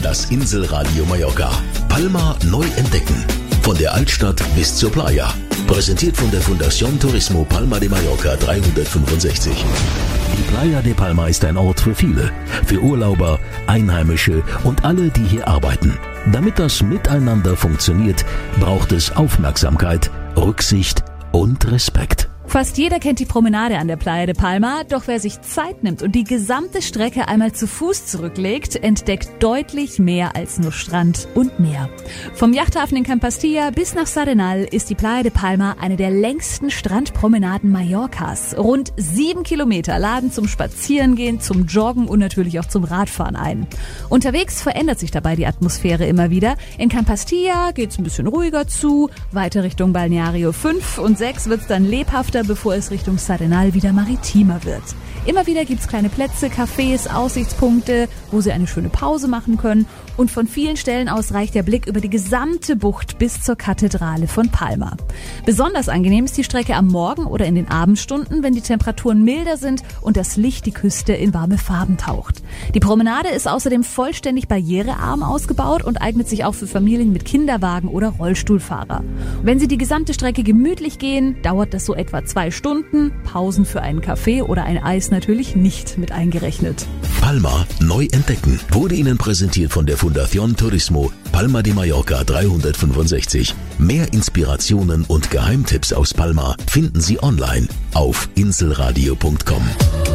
Das Inselradio Mallorca. Palma neu entdecken. Von der Altstadt bis zur Playa. Präsentiert von der Fundación Turismo Palma de Mallorca 365. Die Playa de Palma ist ein Ort für viele. Für Urlauber, Einheimische und alle, die hier arbeiten. Damit das Miteinander funktioniert, braucht es Aufmerksamkeit, Rücksicht und Respekt. Fast jeder kennt die Promenade an der Playa de Palma, doch wer sich Zeit nimmt und die gesamte Strecke einmal zu Fuß zurücklegt, entdeckt deutlich mehr als nur Strand und Meer. Vom Yachthafen in Campastilla bis nach S'Arenal ist die Playa de Palma eine der längsten Strandpromenaden Mallorcas. Rund 7 Kilometer laden zum Spazierengehen, zum Joggen und natürlich auch zum Radfahren ein. Unterwegs verändert sich dabei die Atmosphäre immer wieder. In Campastilla geht's ein bisschen ruhiger zu, weiter Richtung Balneario 5 und 6 wird's dann lebhafter, bevor es Richtung S'Arenal wieder maritimer wird. Immer wieder gibt's kleine Plätze, Cafés, Aussichtspunkte, wo Sie eine schöne Pause machen können. Und von vielen Stellen aus reicht der Blick über die gesamte Bucht bis zur Kathedrale von Palma. Besonders angenehm ist die Strecke am Morgen oder in den Abendstunden, wenn die Temperaturen milder sind und das Licht die Küste in warme Farben taucht. Die Promenade ist außerdem vollständig barrierearm ausgebaut und eignet sich auch für Familien mit Kinderwagen oder Rollstuhlfahrer. Wenn Sie die gesamte Strecke gemütlich gehen, dauert das so etwa 2 Stunden. Pausen für einen Kaffee oder ein Eis natürlich nicht mit eingerechnet. Palma neu entdecken wurde Ihnen präsentiert von der Fundación Turismo Palma de Mallorca 365. Mehr Inspirationen und Geheimtipps aus Palma finden Sie online auf inselradio.com.